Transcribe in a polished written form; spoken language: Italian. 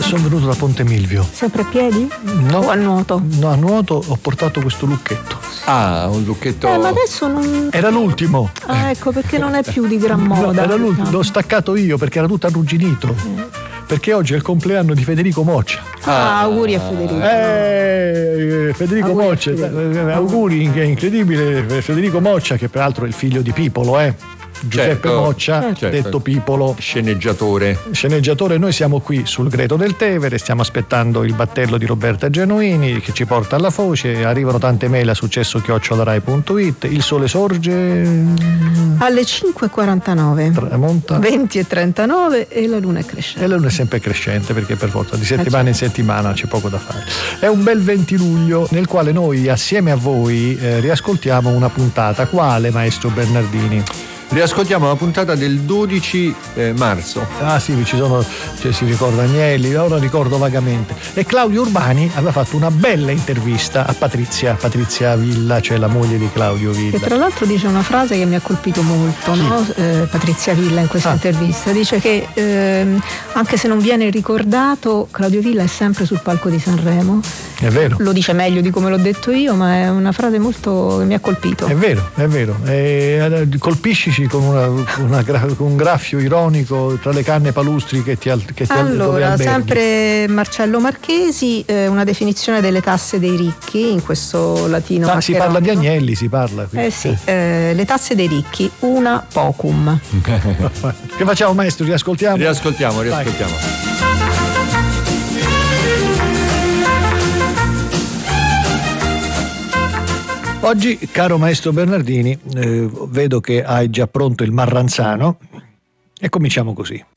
Sono venuto da Ponte Milvio. Sempre a piedi? No. O a nuoto? No, a nuoto ho portato questo lucchetto. Ah, un lucchetto. Ma adesso non... Era l'ultimo. Ah, ecco, perché non è più di gran moda. No, era l'ultimo, diciamo. l'ho staccato io perché era tutto arrugginito. Perché oggi è il compleanno di Federico Moccia. Auguri a Federico. Federico Auguri a Moccia, Federico. auguri, che è incredibile. Federico Moccia, che peraltro è il figlio di Pipolo, Giuseppe Certo, Moccia, certo. detto Pipolo, Sceneggiatore. Noi siamo qui sul Greto del Tevere, stiamo aspettando il battello di Roberta Genuini che ci porta alla foce, arrivano tante mail a successo@rai.it. Il sole sorge Alle 5:49, tramonta 20:39 e la luna è crescente. e la luna è sempre crescente, perché per forza di settimana in settimana c'è poco da fare. È un bel 20 luglio nel quale noi assieme a voi riascoltiamo una puntata. Quale, maestro Bernardini? Riascoltiamo la puntata del 12 marzo. Ah sì, si ricorda Agnelli, ora ricordo vagamente. E Claudio Urbani aveva fatto una bella intervista a Patrizia Villa, cioè la moglie di Claudio Che Villa. tra l'altro dice una frase che mi ha colpito molto, no? Patrizia Villa in questa intervista dice che anche se non viene ricordato, Claudio Villa è sempre sul palco di Sanremo. È vero. Lo dice meglio di come l'ho detto io, ma è una frase molto che mi ha colpito. È vero. Colpiscici con un graffio ironico tra le canne palustri che ti dove Allora, alberghi. sempre Marcello Marchesi, una definizione delle tasse dei ricchi in questo latino. Si parla di Agnelli, si parla qui. Le tasse dei ricchi, una pocum. Che facciamo, maestro? Riascoltiamo? Riascoltiamo. Oggi, caro maestro Bernardini, vedo che hai già pronto il marranzano e cominciamo così.